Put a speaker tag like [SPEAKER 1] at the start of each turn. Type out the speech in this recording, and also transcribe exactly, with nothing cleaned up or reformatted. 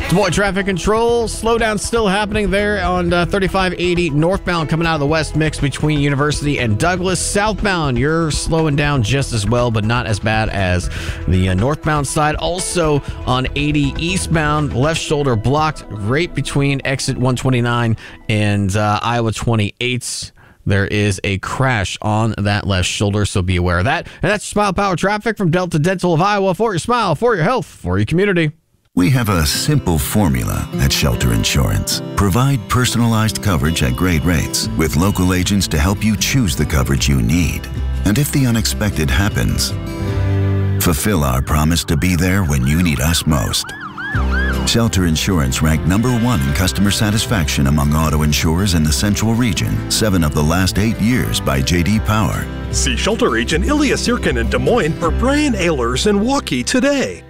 [SPEAKER 1] Boy, traffic control. Slowdown still happening there on uh, thirty-five eighty northbound coming out of the west mix between University and Douglas. Southbound, you're slowing down just as well, but not as bad as the uh, northbound side. Also on eighty eastbound, left shoulder blocked right between exit one twenty-nine and uh, Iowa twenty-eight. There is a crash on that left shoulder, so be aware of that. And that's Smile Power Traffic from Delta Dental of Iowa. For your smile, for your health, for your community.
[SPEAKER 2] We have a simple formula at Shelter Insurance. Provide personalized coverage at great rates with local agents to help you choose the coverage you need. And if the unexpected happens, fulfill our promise to be there when you need us most. Shelter Insurance ranked number one in customer satisfaction among auto insurers in the Central Region, seven of the last eight years by J D Power.
[SPEAKER 3] See Shelter agent Ilya Sirkin in Des Moines or Brian Ehlers in Waukee today.